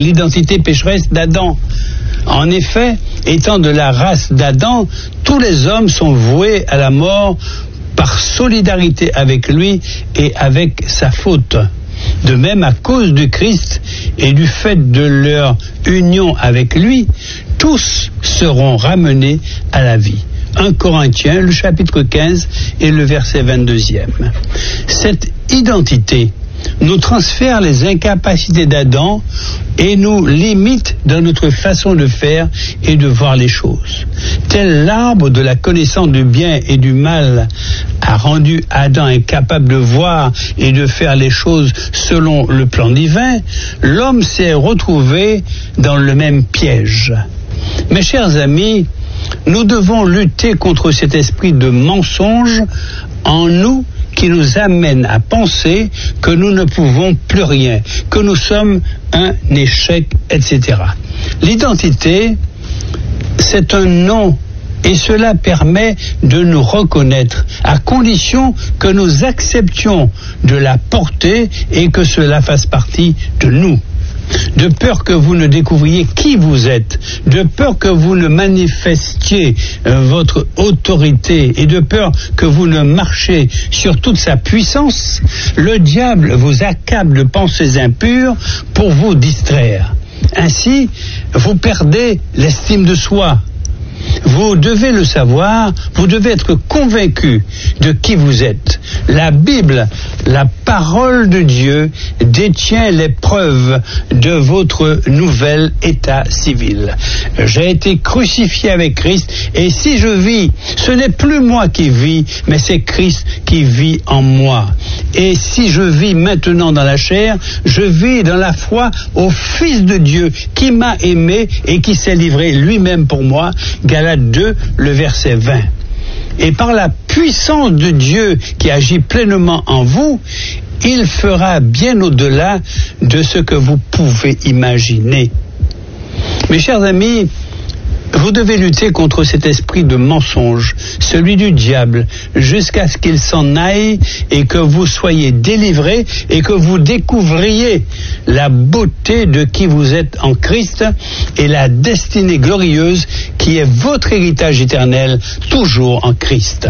l'identité pécheresse d'Adam. En effet, étant de la race d'Adam, tous les hommes sont voués à la mort par solidarité avec lui et avec sa faute. De même, à cause du Christ et du fait de leur union avec lui, tous seront ramenés à la vie. 1 Corinthiens, le chapitre 15 et le verset 22e. Cette identité nous transfère les incapacités d'Adam et nous limite dans notre façon de faire et de voir les choses. Tel l'arbre de la connaissance du bien et du mal a rendu Adam incapable de voir et de faire les choses selon le plan divin, l'homme s'est retrouvé dans le même piège. Mes chers amis, nous devons lutter contre cet esprit de mensonge en nous qui nous amène à penser que nous ne pouvons plus rien, que nous sommes un échec, etc. L'identité, c'est un nom et cela permet de nous reconnaître à condition que nous acceptions de la porter et que cela fasse partie de nous. De peur que vous ne découvriez qui vous êtes, de peur que vous ne manifestiez votre autorité et de peur que vous ne marchiez sur toute sa puissance, le diable vous accable de pensées impures pour vous distraire. Ainsi, vous perdez l'estime de soi. Vous devez le savoir, vous devez être convaincu de qui vous êtes. La Bible, la parole de Dieu, détient les preuves de votre nouvel état civil. J'ai été crucifié avec Christ et si je vis, ce n'est plus moi qui vis, mais c'est Christ qui vit en moi. Et si je vis maintenant dans la chair, je vis dans la foi au Fils de Dieu qui m'a aimé et qui s'est livré lui-même pour moi. Galates 2, le verset 20. Et par la puissance de Dieu qui agit pleinement en vous, il fera bien au-delà de ce que vous pouvez imaginer. Mes chers amis, vous devez lutter contre cet esprit de mensonge, celui du diable, jusqu'à ce qu'il s'en aille et que vous soyez délivrés et que vous découvriez la beauté de qui vous êtes en Christ et la destinée glorieuse qui est votre héritage éternel, toujours en Christ.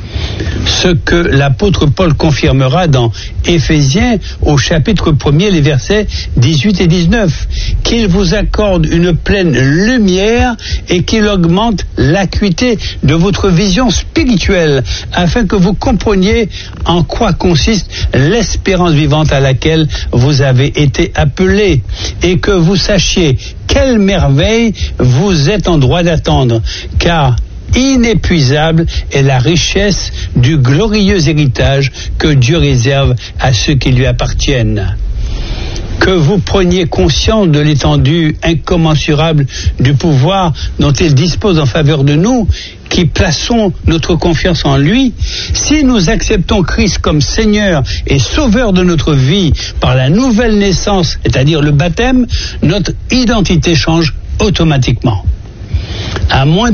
Ce que l'apôtre Paul confirmera dans Éphésiens au chapitre 1er, les versets 18 et 19, qu'il vous accorde une pleine lumière et qu'il augmente l'acuité de votre vision spirituelle afin que vous compreniez en quoi consiste l'espérance vivante à laquelle vous avez été appelés et que vous sachiez quelle merveille vous êtes en droit d'attendre, car inépuisable est la richesse du glorieux héritage que Dieu réserve à ceux qui lui appartiennent. Que vous preniez conscience de l'étendue incommensurable du pouvoir dont il dispose en faveur de nous, qui plaçons notre confiance en lui. Si nous acceptons Christ comme Seigneur et Sauveur de notre vie par la nouvelle naissance, c'est-à-dire le baptême, notre identité change automatiquement. À moins de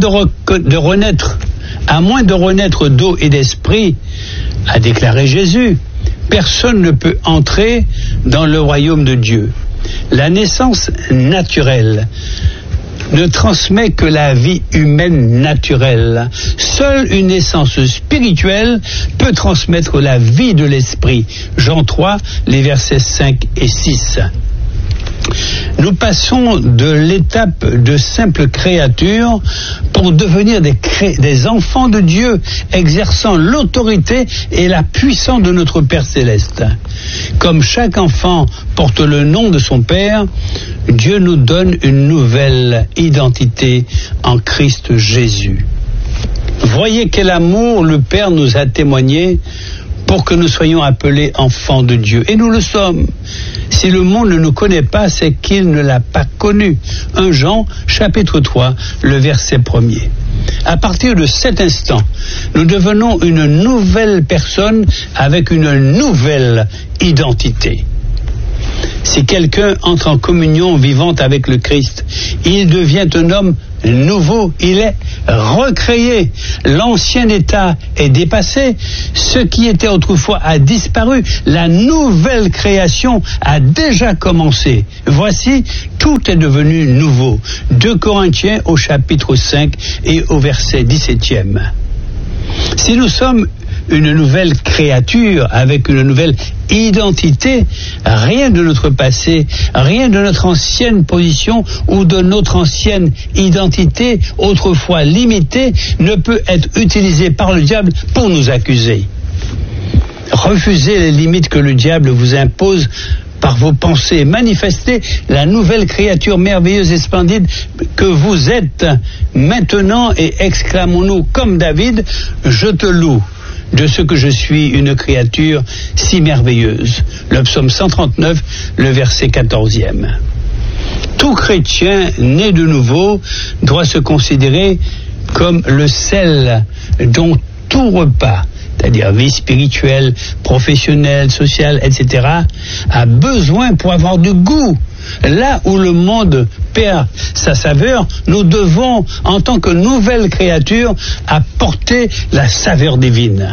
renaître d'eau et d'esprit, a déclaré Jésus, personne ne peut entrer dans le royaume de Dieu. La naissance naturelle ne transmet que la vie humaine naturelle. Seule une naissance spirituelle peut transmettre la vie de l'esprit. Jean 3, les versets 5 et 6. Nous passons de l'étape de simple créature pour devenir des enfants de Dieu, exerçant l'autorité et la puissance de notre Père Céleste. Comme chaque enfant porte le nom de son Père, Dieu nous donne une nouvelle identité en Christ Jésus. Voyez quel amour le Père nous a témoigné pour que nous soyons appelés enfants de Dieu. Et nous le sommes. Si le monde ne nous connaît pas, c'est qu'il ne l'a pas connu. 1 Jean, chapitre 3, le verset 1er. À partir de cet instant, nous devenons une nouvelle personne avec une nouvelle identité. Si quelqu'un entre en communion vivante avec le Christ, il devient un homme nouveau, il est recréé. L'ancien état est dépassé. Ce qui était autrefois a disparu. La nouvelle création a déjà commencé. Voici, tout est devenu nouveau. 2 Corinthiens au chapitre 5 et au verset 17e. Si nous sommes une nouvelle créature avec une nouvelle identité, rien de notre passé, rien de notre ancienne position ou de notre ancienne identité, autrefois limitée, ne peut être utilisé par le diable pour nous accuser. Refusez les limites que le diable vous impose par vos pensées, manifestez la nouvelle créature merveilleuse et splendide que vous êtes maintenant et exclamons-nous comme David, je te loue de ce que je suis une créature si merveilleuse. Le psaume 139, le verset 14e. Tout chrétien né de nouveau doit se considérer comme le sel dont tout repas, c'est-à-dire vie spirituelle, professionnelle, sociale, etc., a besoin pour avoir du goût. Là où le monde perd sa saveur, nous devons, en tant que nouvelle créature, apporter la saveur divine.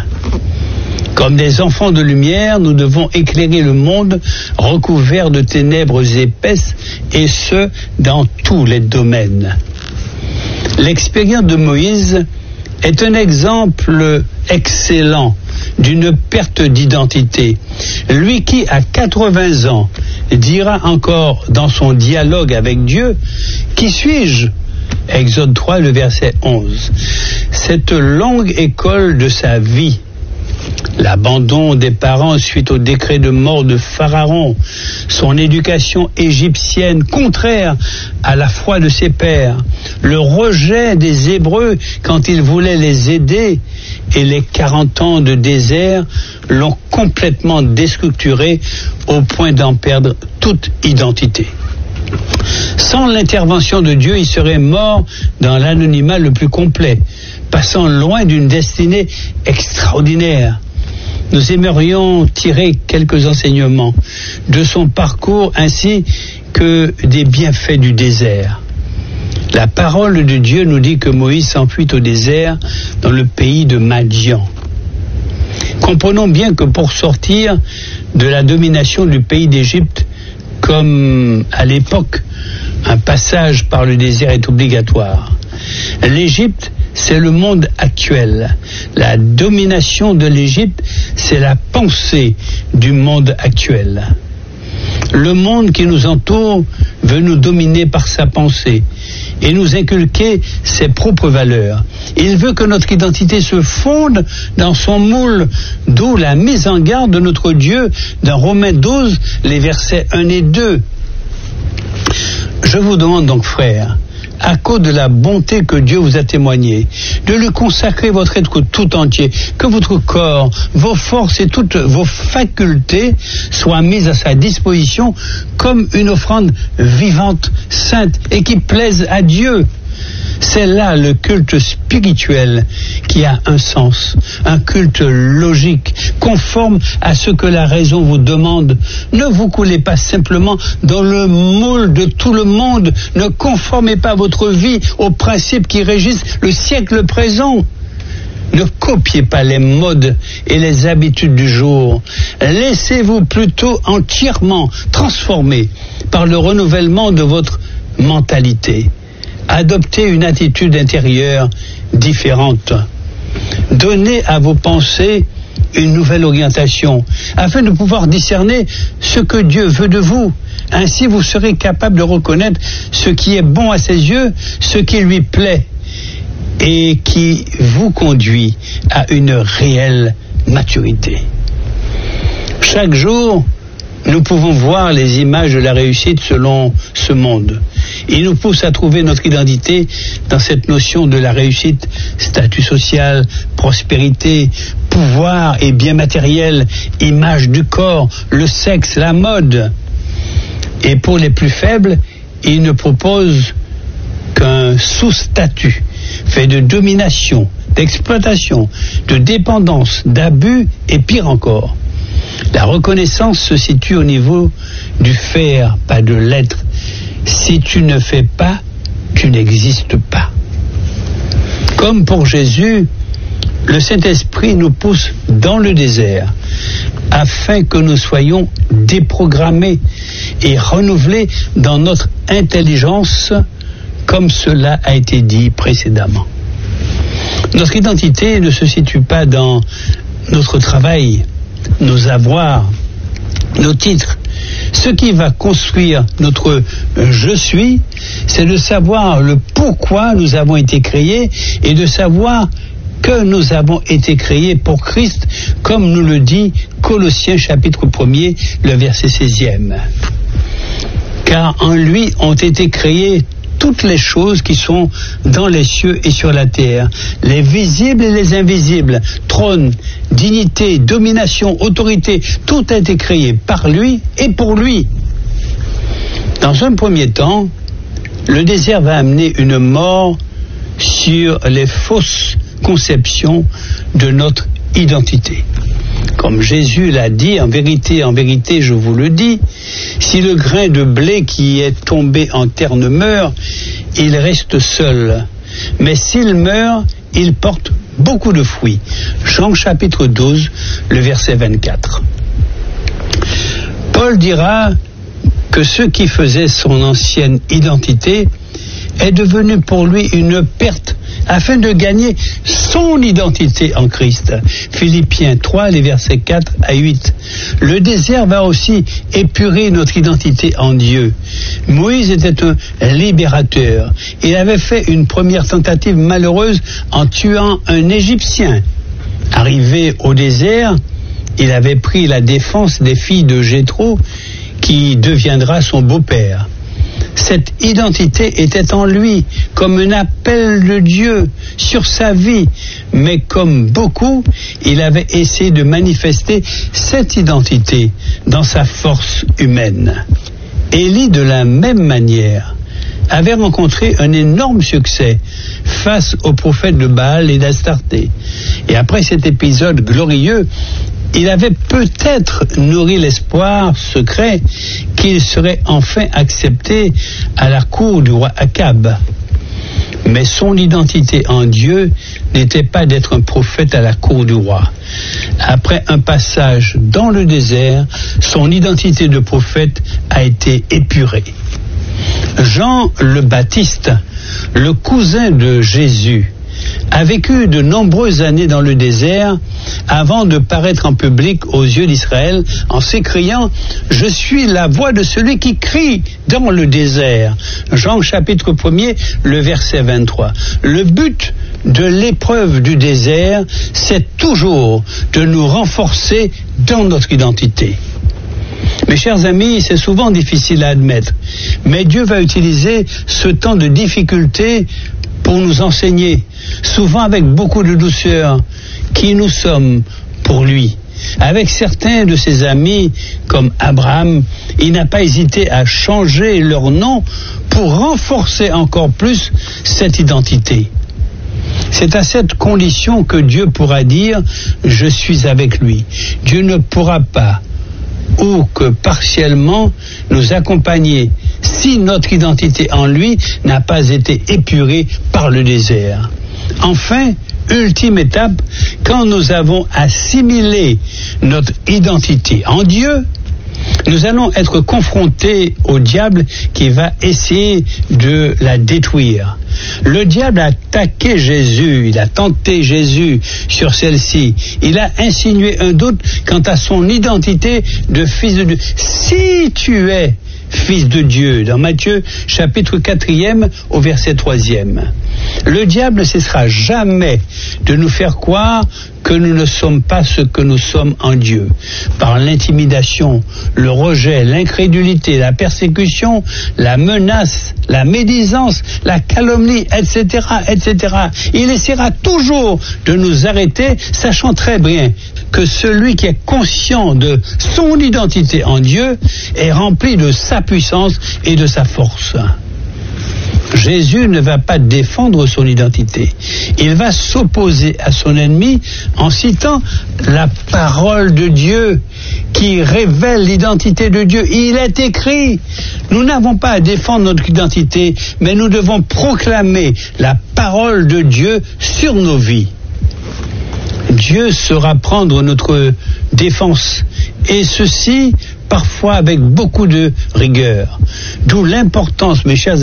Comme des enfants de lumière, nous devons éclairer le monde recouvert de ténèbres épaisses, et ce, dans tous les domaines. L'expérience de Moïse est un exemple excellent d'une perte d'identité. Lui qui, à 80 ans, dira encore dans son dialogue avec Dieu, « Qui suis-je » Exode 3, le verset 11. Cette longue école de sa vie, l'abandon des parents suite au décret de mort de Pharaon, son éducation égyptienne contraire à la foi de ses pères, le rejet des Hébreux quand ils voulaient les aider et les 40 ans de désert l'ont complètement déstructuré au point d'en perdre toute identité. Sans l'intervention de Dieu, il serait mort dans l'anonymat le plus complet, passant loin d'une destinée extraordinaire. Nous aimerions tirer quelques enseignements de son parcours ainsi que des bienfaits du désert. La parole de Dieu nous dit que Moïse s'enfuit au désert dans le pays de Madian. Comprenons bien que pour sortir de la domination du pays d'Égypte, comme à l'époque, un passage par le désert est obligatoire. L'Égypte, c'est le monde actuel. La domination de l'Égypte, c'est la pensée du monde actuel. Le monde qui nous entoure veut nous dominer par sa pensée et nous inculquer ses propres valeurs. Il veut que notre identité se fonde dans son moule, d'où la mise en garde de notre Dieu dans Romains 12, les versets 1 et 2. Je vous demande donc, frères, à cause de la bonté que Dieu vous a témoignée, de lui consacrer votre être tout entier, que votre corps, vos forces et toutes vos facultés soient mises à sa disposition comme une offrande vivante, sainte et qui plaise à Dieu. C'est là le culte spirituel qui a un sens, un culte logique, conforme à ce que la raison vous demande. Ne vous coulez pas simplement dans le moule de tout le monde. Ne conformez pas votre vie aux principes qui régissent le siècle présent. Ne copiez pas les modes et les habitudes du jour. Laissez-vous plutôt entièrement transformer par le renouvellement de votre mentalité. Adoptez une attitude intérieure différente. Donnez à vos pensées une nouvelle orientation, afin de pouvoir discerner ce que Dieu veut de vous. Ainsi, vous serez capable de reconnaître ce qui est bon à ses yeux, ce qui lui plaît, et qui vous conduit à une réelle maturité. Chaque jour, nous pouvons voir les images de la réussite selon ce monde. Il nous pousse à trouver notre identité dans cette notion de la réussite, statut social, prospérité, pouvoir et biens matériels, image du corps, le sexe, la mode. Et pour les plus faibles, il ne propose qu'un sous-statut fait de domination, d'exploitation, de dépendance, d'abus et pire encore. La reconnaissance se situe au niveau du faire, pas de l'être. Si tu ne fais pas, tu tu n'existes pas. Comme pour Jésus, le Saint-Esprit nous pousse dans le désert afin que nous soyons déprogrammés et renouvelés dans notre intelligence, comme cela a été dit précédemment. Notre identité ne se situe pas dans notre travail, nos avoirs, nos titres. Ce qui va construire notre « je suis », c'est de savoir le pourquoi nous avons été créés et de savoir que nous avons été créés pour Christ, comme nous le dit Colossiens chapitre 1er, le verset 16e. Car en lui ont été créées toutes les choses qui sont dans les cieux et sur la terre, les visibles et les invisibles, trône, dignité, domination, autorité, tout a été créé par lui et pour lui. Dans un premier temps, le désert va amener une mort sur les fausses conceptions de notre identité. Comme Jésus l'a dit, en vérité, je vous le dis, si le grain de blé qui est tombé en terre ne meurt, il reste seul. Mais s'il meurt, il porte beaucoup de fruits. Jean chapitre 12, le verset 24. Paul dira que ce qui faisait son ancienne identité est devenu pour lui une perte afin de gagner son identité en Christ. Philippiens 3, les versets 4 à 8. Le désert va aussi épurer notre identité en Dieu. Moïse était un libérateur. Il avait fait une première tentative malheureuse en tuant un Égyptien. Arrivé au désert, il avait pris la défense des filles de Jéthro, qui deviendra son beau-père. Cette identité était en lui comme un appel de Dieu sur sa vie, mais comme beaucoup, il avait essayé de manifester cette identité dans sa force humaine. Élie, de la même manière, avait rencontré un énorme succès face aux prophètes de Baal et d'Astarté. Et après cet épisode glorieux, il avait peut-être nourri l'espoir secret qu'il serait enfin accepté à la cour du roi Akab. Mais son identité en Dieu n'était pas d'être un prophète à la cour du roi. Après un passage dans le désert, son identité de prophète a été épurée. Jean le Baptiste, le cousin de Jésus, a vécu de nombreuses années dans le désert avant de paraître en public aux yeux d'Israël en s'écriant « Je suis la voix de celui qui crie dans le désert ». Jean chapitre 1er, le verset 23. Le but de l'épreuve du désert, c'est toujours de nous renforcer dans notre identité. Mes chers amis, c'est souvent difficile à admettre, mais Dieu va utiliser ce temps de difficulté pour nous enseigner, souvent avec beaucoup de douceur, qui nous sommes pour lui. Avec certains de ses amis, comme Abraham, il n'a pas hésité à changer leur nom pour renforcer encore plus cette identité. C'est à cette condition que Dieu pourra dire « Je suis avec lui ». Dieu ne pourra pas, ou que partiellement, nous accompagner si notre identité en lui n'a pas été épurée par le désert. Enfin, ultime étape, quand nous avons assimilé notre identité en Dieu, nous allons être confrontés au diable qui va essayer de la détruire. Le diable a attaqué Jésus, il a tenté Jésus sur celle-ci. Il a insinué un doute quant à son identité de fils de Dieu. Si tu es fils de Dieu, dans Matthieu chapitre 4e au verset 3e. Le diable ne cessera jamais de nous faire croire que nous ne sommes pas ce que nous sommes en Dieu. Par l'intimidation, le rejet, l'incrédulité, la persécution, la menace, la médisance, la calomnie, etc., etc. Il essaiera toujours de nous arrêter, sachant très bien que celui qui est conscient de son identité en Dieu est rempli de sa puissance et de sa force. Jésus ne va pas défendre son identité. Il va s'opposer à son ennemi en citant la parole de Dieu qui révèle l'identité de Dieu. Il est écrit, nous n'avons pas à défendre notre identité, mais nous devons proclamer la parole de Dieu sur nos vies. Dieu saura prendre notre défense, et ceci parfois avec beaucoup de rigueur. D'où l'importance, mes chers